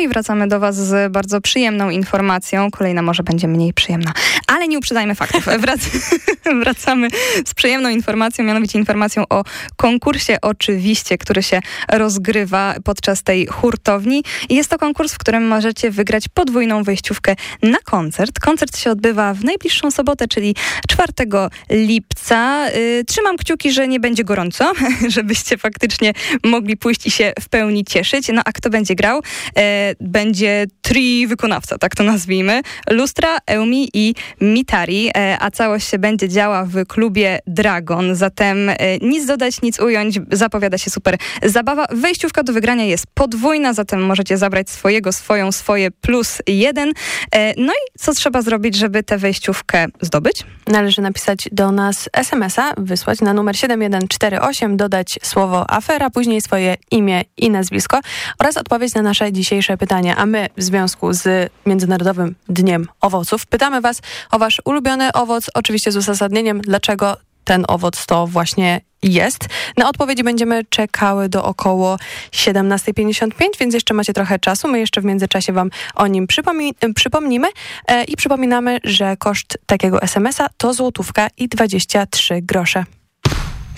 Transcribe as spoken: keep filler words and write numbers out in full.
i wracamy do was z bardzo przyjemną informacją. Kolejna może będzie mniej przyjemna, ale nie uprzedzajmy faktów. Wrac- wracamy z przyjemną informacją, mianowicie informacją o konkursie oczywiście, który się rozgrywa podczas tej hurtowni. I jest to konkurs, w którym możecie wygrać podwójną wejściówkę na koncert. Koncert się odbywa w najbliższą sobotę, czyli czwartego lipca. Yy, trzymam kciuki, że nie będzie gorąco, żebyście faktycznie mogli pójść i się w pełni cieszyć. No a kto będzie grał? Yy, będzie tri wykonawca, tak to nazwijmy. Lustra, Eumi i Mitari, yy, a całość się będzie działa w klubie Dragon. Zatem yy, nic dodać, nic ująć. Zapowiada się super zabawa. Wejściówka do wygrania jest podwójna, zatem możecie zabrać swojego, swoją, swoje plus jeden. Yy, no i co trzeba zrobić, żeby tę wejściówkę zdobyć? Należy napisać do nas es em es a, wysłać na numer siedem jeden cztery osiem, dodać słowo afera, później swoje imię i nazwisko oraz odpowiedź na nasze dzisiejsze pytanie. A my w związku z Międzynarodowym Dniem Owoców pytamy was o wasz ulubiony owoc, oczywiście z uzasadnieniem, dlaczego ten owoc to właśnie jest. Na odpowiedzi będziemy czekały do około siedemnasta pięćdziesiąt pięć, więc jeszcze macie trochę czasu. My jeszcze w międzyczasie wam o nim przypomi- przypomnimy e, i przypominamy, że koszt takiego es em es a to złotówka i dwadzieścia trzy grosze.